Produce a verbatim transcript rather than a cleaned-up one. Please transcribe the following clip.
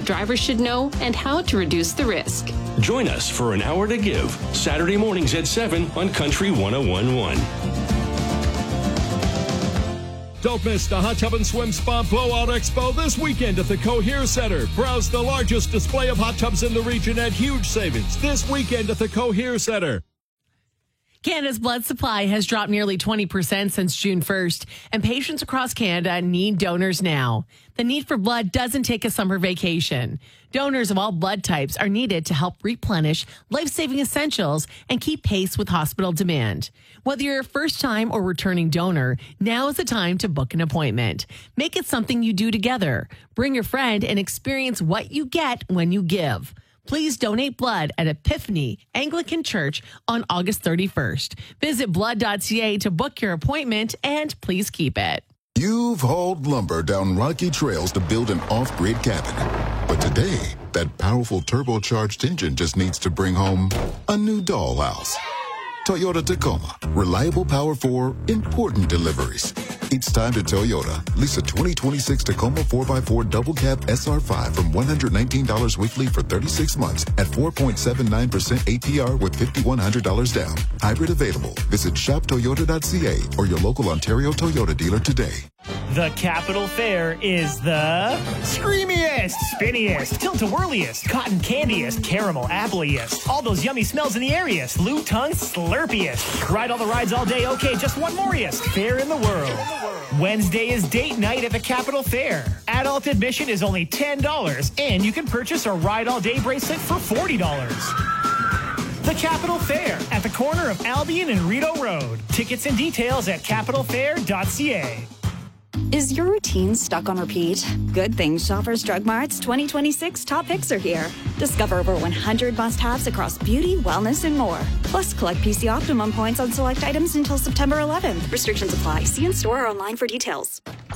drivers should know and how to reduce the risk. Join us for an hour to give, Saturday mornings at seven on Country one oh one point one. Don't miss the Hot Tub and Swim Spa Blowout Expo this weekend at the Cohere Center. Browse the largest display of hot tubs in the region at huge savings this weekend at the Cohere Center. Canada's blood supply has dropped nearly twenty percent since June first, and patients across Canada need donors now. The need for blood doesn't take a summer vacation. Donors of all blood types are needed to help replenish life-saving essentials and keep pace with hospital demand. Whether you're a first-time or returning donor, now is the time to book an appointment. Make it something you do together. Bring a friend and experience what you get when you give. Please donate blood at Epiphany Anglican Church on August thirty-first. Visit blood dot c a to book your appointment, and please keep it. You've hauled lumber down rocky trails to build an off-grid cabin. But today, that powerful turbocharged engine just needs to bring home a new dollhouse. Toyota Tacoma. Reliable power for important deliveries. It's time to Toyota. Lease a twenty twenty-six Tacoma four by four Double Cab S R five from one hundred nineteen dollars weekly for thirty-six months at four point seven nine percent A P R with five thousand one hundred dollars down. Hybrid available. Visit shop toyota dot c a or your local Ontario Toyota dealer today. The Capital Fair is the screamiest, spinniest, tilt-a-whirliest, cotton candiest, caramel appleiest, all those yummy smells in the areaest, loo tongue slurpiest. Ride all the rides all day, okay, just one moreiest fair in the world. Wednesday is date night at the Capital Fair. Adult admission is only ten dollars, and you can purchase a Ride All Day bracelet for forty dollars. The Capital Fair at the corner of Albion and Rideau Road. Tickets and details at capital fair dot c a. Is your routine stuck on repeat? Good thing Shoppers Drug Mart's twenty twenty-six top picks are here. Discover over one hundred must-haves across beauty, wellness, and more. Plus, collect P C Optimum points on select items until September eleventh. Restrictions apply. See in store or online for details.